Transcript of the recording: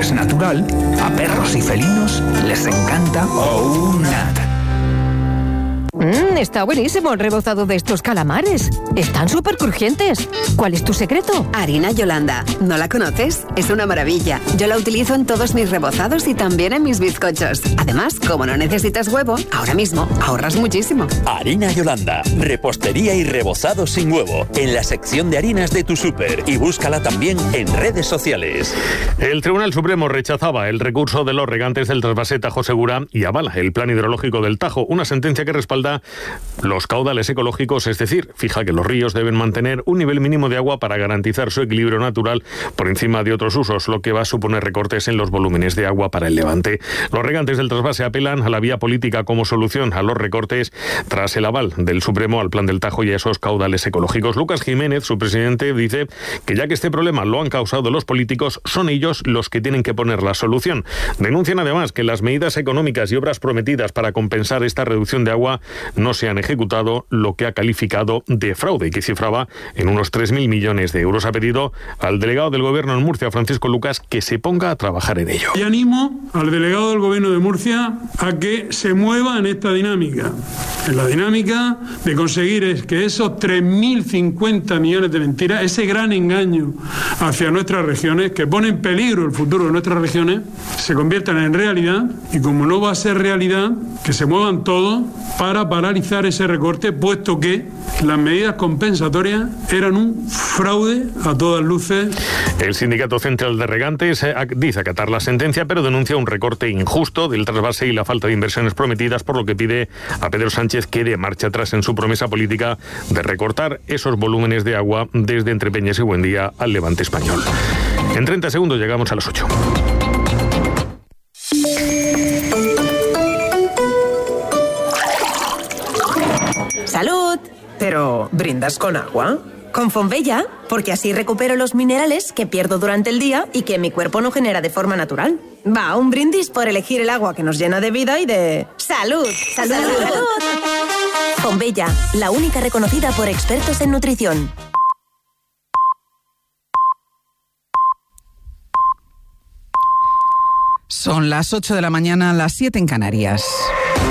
es natural, a perros y felinos les encanta OUNAT. Está buenísimo el rebozado de estos calamares. Están súper crujientes. ¿Cuál es tu secreto? Harina Yolanda. ¿No la conoces? Es una maravilla. Yo la utilizo en todos mis rebozados y también en mis bizcochos. Además, como no necesitas huevo, ahora mismo ahorras muchísimo. Harina Yolanda. Repostería y rebozado sin huevo. En la sección de harinas de tu súper. Y búscala también en redes sociales. El Tribunal Supremo rechazaba el recurso de los regantes del trasvase Tajo Segura y avala el plan hidrológico del Tajo. Una sentencia que respalda los caudales ecológicos, es decir, fija que los ríos deben mantener un nivel mínimo de agua para garantizar su equilibrio natural por encima de otros usos, lo que va a suponer recortes en los volúmenes de agua para el Levante. Los regantes del trasvase apelan a la vía política como solución a los recortes tras el aval del Supremo al plan del Tajo y a esos caudales ecológicos. Lucas Jiménez, su presidente, dice que ya que este problema lo han causado los políticos, son ellos los que tienen que poner la solución. Denuncian además que las medidas económicas y obras prometidas para compensar esta reducción de agua no se han ejecutado, lo que ha calificado de fraude y que cifraba en unos 3.000 millones de euros. Ha pedido al delegado del Gobierno en Murcia, Francisco Lucas, que se ponga a trabajar en ello. Y animo al delegado del Gobierno de Murcia a que se mueva en esta dinámica, en la dinámica de conseguir que esos 3.050 millones de mentiras, ese gran engaño hacia nuestras regiones, que pone en peligro el futuro de nuestras regiones, se conviertan en realidad, y como no va a ser realidad, que se muevan todos para paralizar ese recorte, puesto que las medidas compensatorias eran un fraude a todas luces. El Sindicato Central de Regantes dice acatar la sentencia, pero denuncia un recorte injusto del trasvase y la falta de inversiones prometidas, por lo que pide a Pedro Sánchez que dé marcha atrás en su promesa política de recortar esos volúmenes de agua desde Entrepeñas y Buendía al Levante español. En 30 segundos llegamos a las 8. ¡Salud! Pero, ¿brindas con agua? Con Fonbella, porque así recupero los minerales que pierdo durante el día y que mi cuerpo no genera de forma natural. Va, un brindis por elegir el agua que nos llena de vida y de... ¡Salud! ¡Salud! ¡Salud! ¡Salud! Fonbella, la única reconocida por expertos en nutrición. Son las 8 de la mañana, las 7 en Canarias.